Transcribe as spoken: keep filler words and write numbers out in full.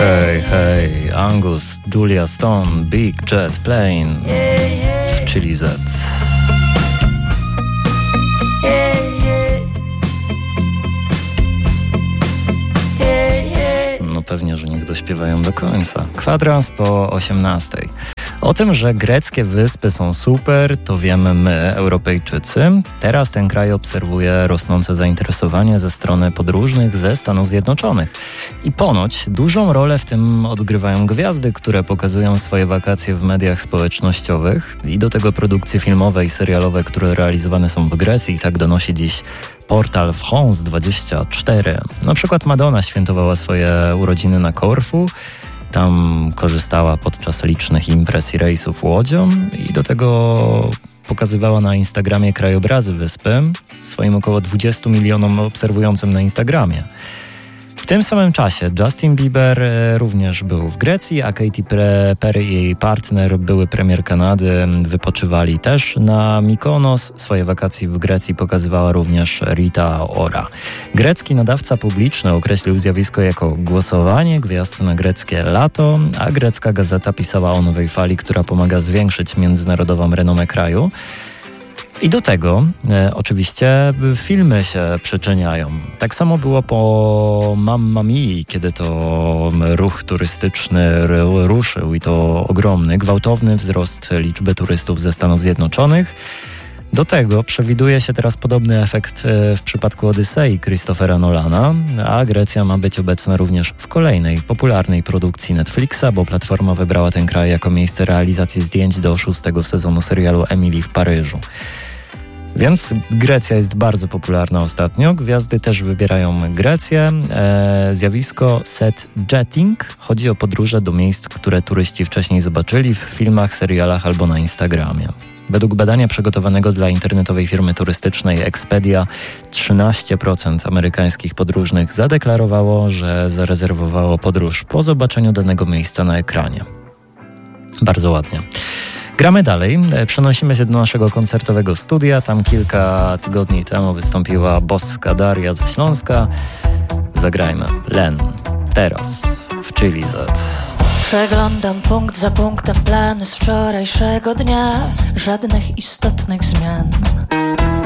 Hej, hej, Angus, Julia Stone, Big Jet Plane w Chili Z. No pewnie, że niech dośpiewają do końca. Kwadrans po osiemnastej. O tym, że greckie wyspy są super, to wiemy my, Europejczycy. Teraz ten kraj obserwuje rosnące zainteresowanie ze strony podróżnych ze Stanów Zjednoczonych. I ponoć dużą rolę w tym odgrywają gwiazdy, które pokazują swoje wakacje w mediach społecznościowych i do tego produkcje filmowe i serialowe, które realizowane są w Grecji. Tak donosi dziś portal France dwadzieścia cztery. Na przykład Madonna świętowała swoje urodziny na Korfu. Tam korzystała podczas licznych imprez i rejsów łodzią i do tego pokazywała na Instagramie krajobrazy wyspy swoim około dwudziestu milionom obserwującym na Instagramie. W tym samym czasie Justin Bieber również był w Grecji, a Katy Perry i jej partner, były premier Kanady, wypoczywali też na Mykonos. Swoje wakacje w Grecji pokazywała również Rita Ora. Grecki nadawca publiczny określił zjawisko jako głosowanie gwiazd na greckie lato, a grecka gazeta pisała o nowej fali, która pomaga zwiększyć międzynarodową renomę kraju. I do tego e, oczywiście filmy się przyczyniają. Tak samo było po Mamma Mii, kiedy to ruch turystyczny r- ruszył i to ogromny, gwałtowny wzrost liczby turystów ze Stanów Zjednoczonych. Do tego przewiduje się teraz podobny efekt w przypadku Odysei Christophera Nolana, a Grecja ma być obecna również w kolejnej popularnej produkcji Netflixa, bo platforma wybrała ten kraj jako miejsce realizacji zdjęć do szóstego sezonu serialu Emily w Paryżu. Więc Grecja jest bardzo popularna ostatnio. Gwiazdy też wybierają Grecję. E, zjawisko set jetting. Chodzi o podróże do miejsc, które turyści wcześniej zobaczyli w filmach, serialach albo na Instagramie. Według badania przygotowanego dla internetowej firmy turystycznej Expedia, trzynaście procent amerykańskich podróżnych zadeklarowało, że zarezerwowało podróż po zobaczeniu danego miejsca na ekranie. Bardzo ładnie. Gramy dalej. Przenosimy się do naszego koncertowego studia. Tam kilka tygodni temu wystąpiła boska Daria ze Śląska. Zagrajmy Len teraz w Chili Z. Przeglądam punkt za punktem plany z wczorajszego dnia. Żadnych istotnych zmian.